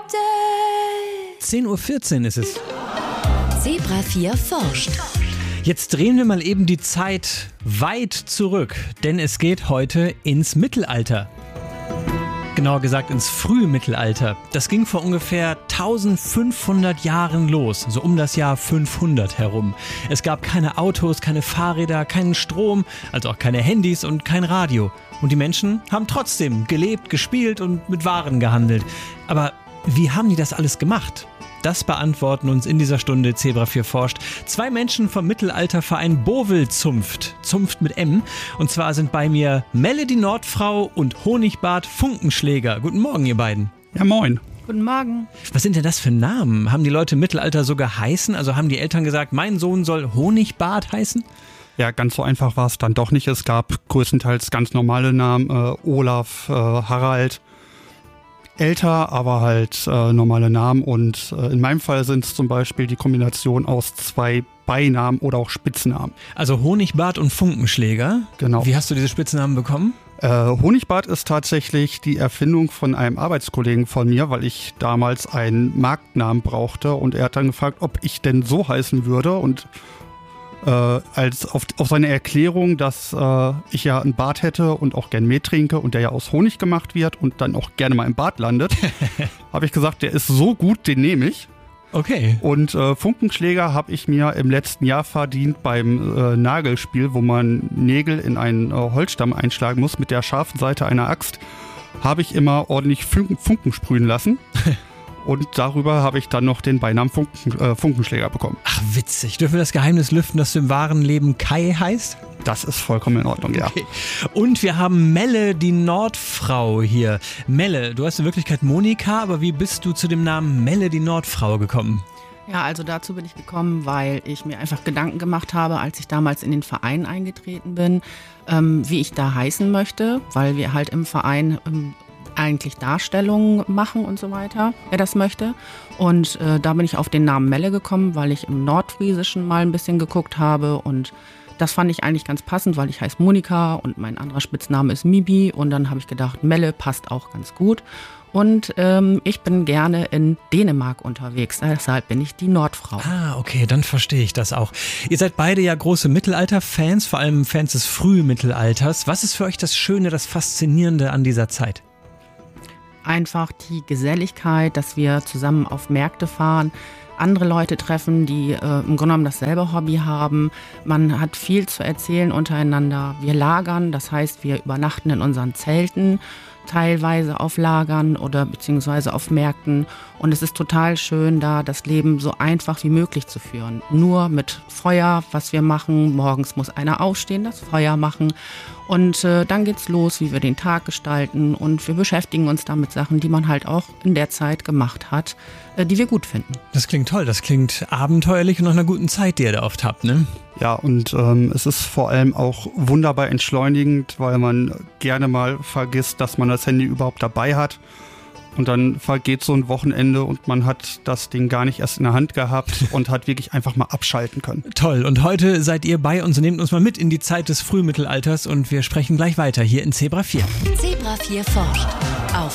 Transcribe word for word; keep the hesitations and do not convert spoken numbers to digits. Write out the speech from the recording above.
zehn Uhr vierzehn ist es. Zebra vier forscht. Jetzt drehen wir mal eben die Zeit weit zurück, denn es geht heute ins Mittelalter. Genauer gesagt ins Frühmittelalter. Das ging vor ungefähr eintausendfünfhundert Jahren los, so um das Jahr fünfhundert herum. Es gab keine Autos, keine Fahrräder, keinen Strom, also auch keine Handys und kein Radio. Und die Menschen haben trotzdem gelebt, gespielt und mit Waren gehandelt. Aber wie haben die das alles gemacht? Das beantworten uns in dieser Stunde Zebra vier forscht zwei Menschen vom Mittelalterverein Bovel Zunft, Zunft mit M. Und zwar sind bei mir Melle die Nordfrau und Honigbart Funkenschläger. Guten Morgen, ihr beiden. Ja, moin. Guten Morgen. Was sind denn das für Namen? Haben die Leute im Mittelalter so geheißen? Also haben die Eltern gesagt, mein Sohn soll Honigbart heißen? Ja, ganz so einfach war es dann doch nicht. Es gab größtenteils ganz normale Namen, äh, Olaf, äh, Harald. Älter, aber halt äh, normale Namen und äh, in meinem Fall sind es zum Beispiel die Kombination aus zwei Beinamen oder auch Spitznamen. Also Honigbart und Funkenschläger? Genau. Wie hast du diese Spitznamen bekommen? Äh, Honigbart ist tatsächlich die Erfindung von einem Arbeitskollegen von mir, weil ich damals einen Marktnamen brauchte und er hat dann gefragt, ob ich denn so heißen würde und Äh, als auf, auf seine Erklärung, dass äh, ich ja einen Bart hätte und auch gern Met trinke und der ja aus Honig gemacht wird und dann auch gerne mal im Bad landet, habe ich gesagt, der ist so gut, den nehme ich. Okay. Und äh, Funkenschläger habe ich mir im letzten Jahr verdient beim äh, Nagelspiel, wo man Nägel in einen äh, Holzstamm einschlagen muss mit der scharfen Seite einer Axt, habe ich immer ordentlich Funken, Funken sprühen lassen. Und darüber habe ich dann noch den Beinamen Funken, äh, Funkenschläger bekommen. Ach, witzig. Dürfen wir das Geheimnis lüften, dass du im wahren Leben Kai heißt? Das ist vollkommen in Ordnung, ja. Okay. Und wir haben Melle, die Nordfrau hier. Melle, du hast in Wirklichkeit Monika, aber wie bist du zu dem Namen Melle, die Nordfrau gekommen? Ja, also dazu bin ich gekommen, weil ich mir einfach Gedanken gemacht habe, als ich damals in den Verein eingetreten bin, ähm, wie ich da heißen möchte, weil wir halt im Verein ähm, eigentlich Darstellungen machen und so weiter, wer das möchte. Und äh, da bin ich auf den Namen Melle gekommen, weil ich im Nordfriesischen mal ein bisschen geguckt habe und das fand ich eigentlich ganz passend, weil ich heiße Monika und mein anderer Spitzname ist Mibi und dann habe ich gedacht, Melle passt auch ganz gut. Und ähm, ich bin gerne in Dänemark unterwegs, deshalb bin ich die Nordfrau. Ah, okay, dann verstehe ich das auch. Ihr seid beide ja große Mittelalter-Fans, vor allem Fans des Frühmittelalters. Was ist für euch das Schöne, das Faszinierende an dieser Zeit? Einfach die Geselligkeit, dass wir zusammen auf Märkte fahren, andere Leute treffen, die äh, im Grunde genommen dasselbe Hobby haben. Man hat viel zu erzählen untereinander. Wir lagern, das heißt, wir übernachten in unseren Zelten, teilweise auf Lagern oder beziehungsweise auf Märkten. Und es ist total schön, da das Leben so einfach wie möglich zu führen. Nur mit Feuer, was wir machen. Morgens muss einer aufstehen, das Feuer machen. Und äh, dann geht's los, wie wir den Tag gestalten. Und wir beschäftigen uns da mit Sachen, die man halt auch in der Zeit gemacht hat, äh, die wir gut finden. Das klingt toll, das klingt abenteuerlich und nach einer guten Zeit, die ihr da oft habt, ne? Ja, und ähm, es ist vor allem auch wunderbar entschleunigend, weil man gerne mal vergisst, dass man das Handy überhaupt dabei hat. Und dann vergeht so ein Wochenende und man hat das Ding gar nicht erst in der Hand gehabt und hat wirklich einfach mal abschalten können. Toll. Und heute seid ihr bei uns und nehmt uns mal mit in die Zeit des Frühmittelalters und wir sprechen gleich weiter hier in Zebra vier. Zebra vier forscht. Auf